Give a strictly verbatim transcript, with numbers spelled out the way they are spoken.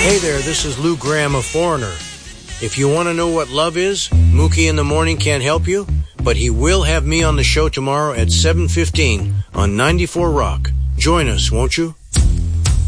Hey there, this is Lou Graham of Foreigner. If you want to know what love is, Mookie in the Morning can't help you, but he will have me on the show tomorrow at seven fifteen on ninety-four Rock. Join us, won't you?